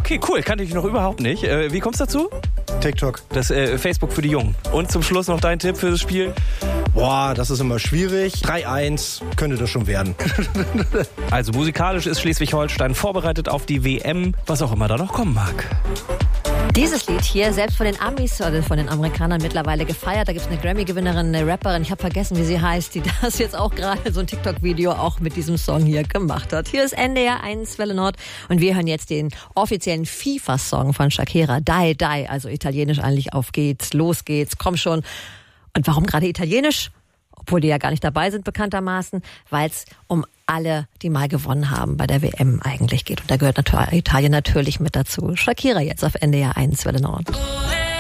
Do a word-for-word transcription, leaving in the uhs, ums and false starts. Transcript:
Okay, cool. Kannte ich noch überhaupt nicht. Äh, wie kommst du dazu? TikTok. Das äh, Facebook für die Jungen. Und zum Schluss noch dein Tipp für das Spiel? Boah, das ist immer schwierig. drei eins könnte das schon werden. Also musikalisch ist Schleswig-Holstein vorbereitet auf die W M, was auch immer da noch kommen mag. Dieses Lied hier, selbst von den Amis oder von den Amerikanern mittlerweile gefeiert. Da gibt es eine Grammy-Gewinnerin, eine Rapperin, ich habe vergessen, wie sie heißt, die das jetzt auch gerade so ein TikTok-Video auch mit diesem Song hier gemacht hat. Hier ist N D R eins Welle Nord und wir hören jetzt den offiziellen FIFA-Song von Shakira, Dai Dai, also italienisch eigentlich auf geht's, los geht's, komm schon. Und warum gerade italienisch? Obwohl die ja gar nicht dabei sind bekanntermaßen, weil es um alle, die mal gewonnen haben bei der W M eigentlich geht. Und da gehört natürlich Italien natürlich mit dazu. Shakira jetzt auf N D R eins Welle Nord.